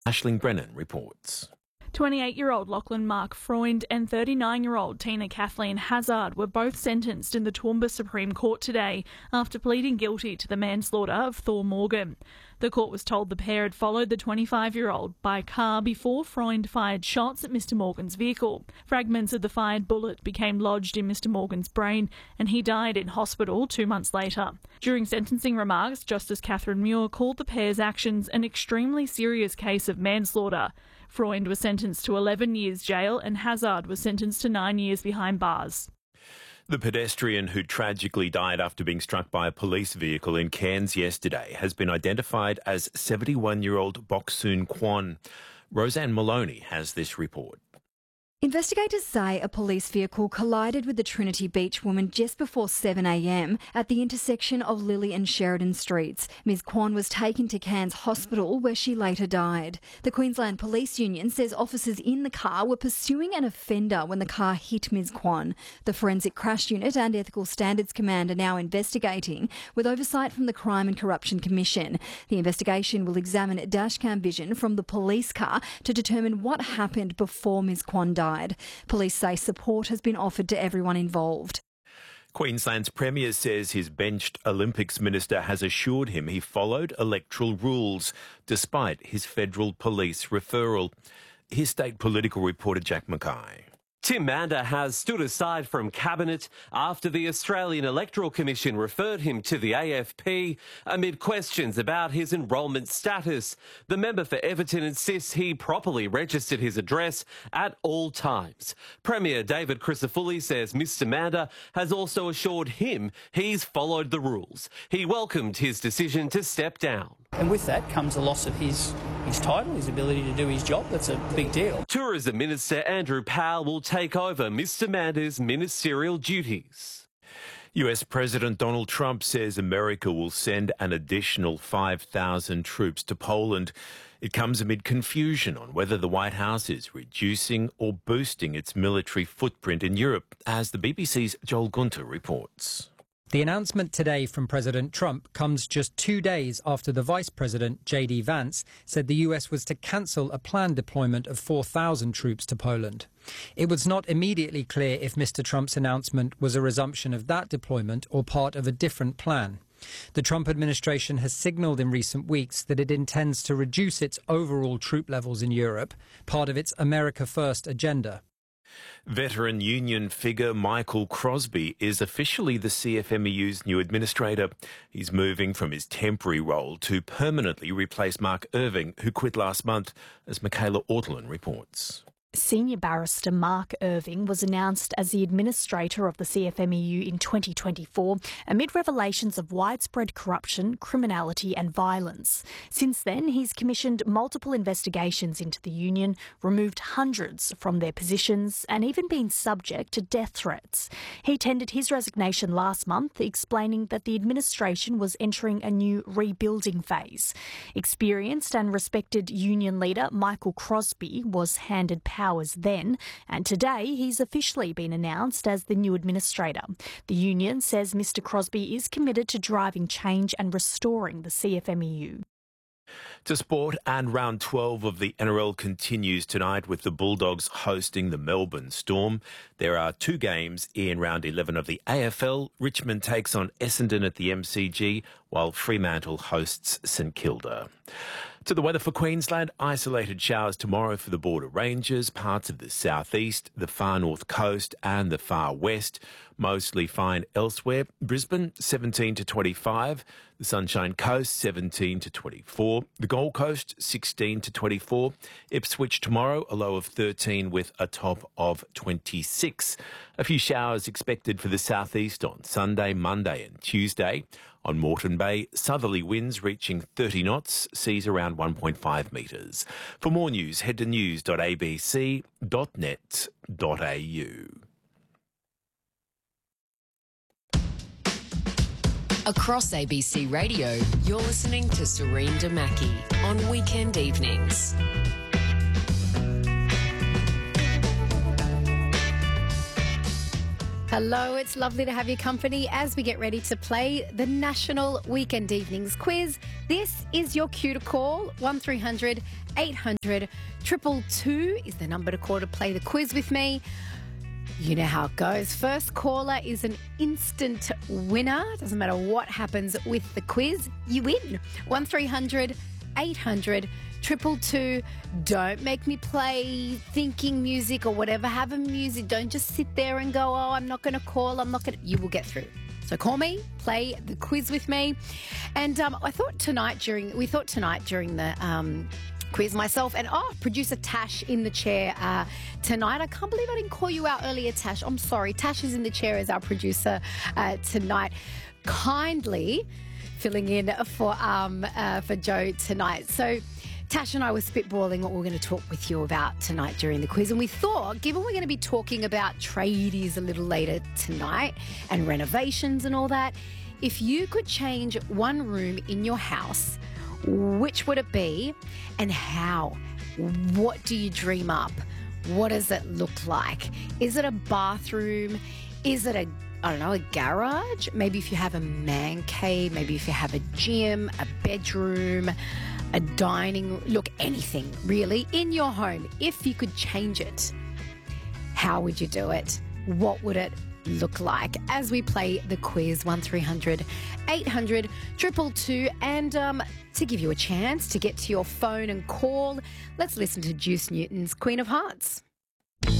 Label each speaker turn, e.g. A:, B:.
A: Aisling Brennan reports.
B: 28-year-old Lachlan Mark Freund and 39-year-old Tina Kathleen Hazard were both sentenced in the Toowoomba Supreme Court today after pleading guilty to the manslaughter of Thor Morgan. The court was told the pair had followed the 25-year-old by car before Freund fired shots at Mr Morgan's vehicle. Fragments of the fired bullet became lodged in Mr Morgan's brain and he died in hospital 2 months later. During sentencing remarks, Justice Catherine Muir called the pair's actions an extremely serious case of manslaughter. Freund was sentenced to 11 years jail and Hazard was sentenced to 9 years behind bars.
A: The pedestrian who tragically died after being struck by a police vehicle in Cairns yesterday has been identified as 71-year-old Boksoon Kwon. Roseanne Maloney has this report.
C: Investigators say a police vehicle collided with the Trinity Beach woman just before 7 a.m. at the intersection of Lily and Sheridan Streets. Ms Kwon was taken to Cairns Hospital where she later died. The Queensland Police Union says officers in the car were pursuing an offender when the car hit Ms Kwon. The Forensic Crash Unit and Ethical Standards Command are now investigating with oversight from the Crime and Corruption Commission. The investigation will examine dashcam vision from the police car to determine what happened before Ms Kwon died. Police say support has been offered to everyone involved.
A: Queensland's Premier says his benched Olympics minister has assured him he followed electoral rules despite his federal police referral. Here's state political reporter Jack Mackay.
D: Tim Mander has stood aside from Cabinet after the Australian Electoral Commission referred him to the AFP amid questions about his enrolment status. The member for Everton insists he properly registered his address at all times. Premier David Crisafulli says Mr Mander has also assured him he's followed the rules. He welcomed his decision to step down.
E: And with that comes the loss of his title, his ability to do his job. That's a big deal.
D: Tourism Minister Andrew Powell will take over Mr Mander's ministerial duties.
A: US President Donald Trump says America will send an additional 5,000 troops to Poland. It comes amid confusion on whether the White House is reducing or boosting its military footprint in Europe, as the BBC's Joel Gunter reports.
F: The announcement today from President Trump comes just 2 days after the Vice President, J.D. Vance, said the US was to cancel a planned deployment of 4,000 troops to Poland. It was not immediately clear if Mr. Trump's announcement was a resumption of that deployment or part of a different plan. The Trump administration has signalled in recent weeks that it intends to reduce its overall troop levels in Europe, part of its America First agenda.
A: Veteran union figure Michael Crosby is officially the CFMEU's new administrator. He's moving from his temporary role to permanently replace Mark Irving, who quit last month, as Michaela Ortolin reports.
G: Senior barrister Mark Irving was announced as the administrator of the CFMEU in 2024 amid revelations of widespread corruption, criminality and violence. Since then, he's commissioned multiple investigations into the union, removed hundreds from their positions and even been subject to death threats. He tendered his resignation last month, explaining that the administration was entering a new rebuilding phase. Experienced and respected union leader Michael Crosby was handed powers then, and today he's officially been announced as the new administrator. The union says Mr Crosby is committed to driving change and restoring the CFMEU.
A: To sport, and round 12 of the NRL continues tonight with the Bulldogs hosting the Melbourne Storm. There are 2 games in round 11 of the AFL. Richmond takes on Essendon at the MCG, while Fremantle hosts St Kilda. To the weather for Queensland, isolated showers tomorrow for the Border Ranges, parts of the southeast, the far north coast and the far west. Mostly fine elsewhere. Brisbane 17 to 25, the Sunshine Coast 17 to 24, the Gold Coast 16 to 24, Ipswich tomorrow a low of 13 with a top of 26. A few showers expected for the southeast on Sunday, Monday and Tuesday. On Moreton Bay, southerly winds reaching 30 knots, seas around 1.5 metres. For more news, head to news.abc.net.au.
H: Across ABC Radio, you're listening to Serene Damaki on weekend evenings.
I: Hello, it's lovely to have your company as we get ready to play the National Weekend Evenings Quiz. This is your cue to call. 1300 800 222 is the number to call to play the quiz with me. You know how it goes. First caller is an instant winner. Doesn't matter what happens with the quiz, you win. 1300 800 222. Don't make me play thinking music or whatever. Have a music. Don't just sit there and go, oh, I'm not going to call. You will get through. So call me, play the quiz with me. And we thought tonight during the quiz, myself and producer Tash in the chair tonight. I can't believe I didn't call you out earlier, Tash. I'm sorry. Tash is in the chair as our producer tonight, kindly filling in for Joe tonight. So Tash and I were spitballing what we're going to talk with you about tonight during the quiz. And we thought, given we're going to be talking about tradies a little later tonight and renovations and all that, if you could change one room in your house, which would it be and how? What do you dream up? What does it look like? Is it a bathroom? Is it a garage? Maybe if you have a man cave, maybe if you have a gym, a bedroom, a dining, anything really in your home. If you could change it, how would you do it? What would it look like? As we play the quiz, 1300 800 222, and to give you a chance to get to your phone and call, let's listen to Juice Newton's Queen of Hearts.